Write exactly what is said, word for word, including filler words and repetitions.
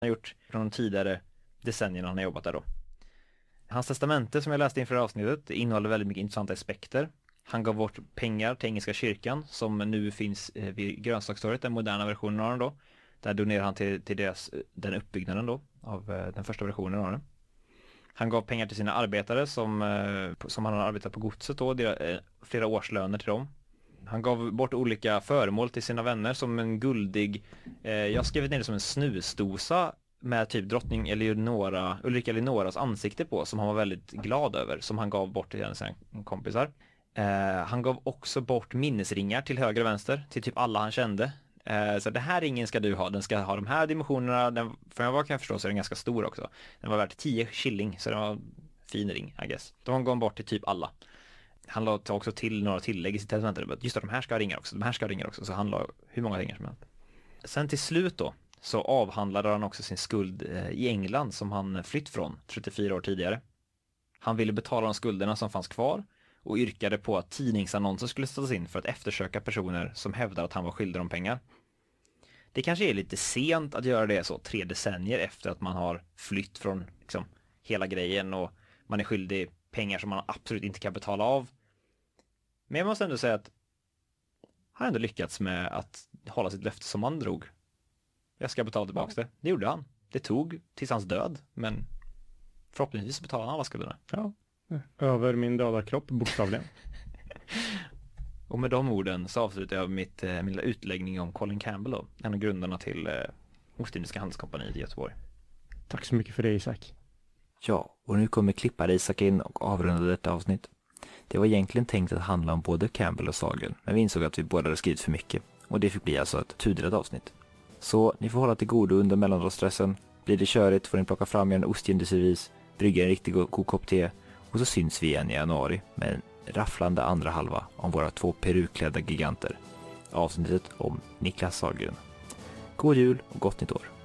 har gjort från de tidigare decennierna han har jobbat där då. Hans testamente som jag läste inför avsnittet innehåller väldigt mycket intressanta aspekter. Han gav bort pengar till Engelska kyrkan som nu finns vid Grönsakstorget, den moderna versionen av den då. Där donerar han till, till deras, den uppbyggnaden då av den första versionen av den. Han gav pengar till sina arbetare som, som han har arbetat på godset då, flera årslöner till dem. Han gav bort olika föremål till sina vänner som en guldig, eh, jag har skrivit ner det som en snusdosa med typ drottning Eleonora, Ulrika Eleonoras ansikte på som han var väldigt glad över, som han gav bort till sina kompisar. Eh, han gav också bort minnesringar till höger och vänster, till typ alla han kände. Eh, så det här ringen ska du ha, den ska ha de här dimensionerna, den, för jag kan förstå så är den ganska stor också. Den var värd tio shilling, så den var en fin ring, I guess. De gav bort till typ alla. Han la också till några tillägg i sitt testamente. Just det, de här ska ha ringar också, de här ska ha ringar också. Så han la hur många ringar som helst. Sen till slut då, så avhandlade han också sin skuld i England som han flytt från trettiofyra år tidigare. Han ville betala de skulderna som fanns kvar och yrkade på att tidningsannonser skulle ställas in för att eftersöka personer som hävdar att han var skyldig dem pengar. Det kanske är lite sent att göra det så tre decennier efter att man har flytt från liksom, hela grejen och man är skyldig pengar som man absolut inte kan betala av. Men jag måste ändå säga att han ändå lyckats med att hålla sitt löfte som han drog. Jag ska betala tillbaka det. Det gjorde han. Det tog tills hans död, men förhoppningsvis betalade han alla skulderna. Ja, över min döda kropp, bokstavligen. Och med de orden så avslutar jag mitt, min lilla utläggning om Colin Campbell då, en av grundarna till eh, Ostindiska handelskompaniet i Göteborg. Tack så mycket för det, Isak. Ja, och nu kommer klippare Isak in och avrunda detta avsnitt. Det var egentligen tänkt att handla om både Campbell och Sagan, men vi insåg att vi båda hade skrivit för mycket och det fick bli alltså ett tudelat avsnitt. Så ni får hålla till godo under mellanroststressen. Blir det körigt får ni plocka fram er en ostgendeservis, brygga en riktigt god, god kopp te och så syns vi igen i januari med en rafflande andra halva om våra två peruklädda giganter. Avsnittet om Niklas Sahlgren. God jul och gott nytt år!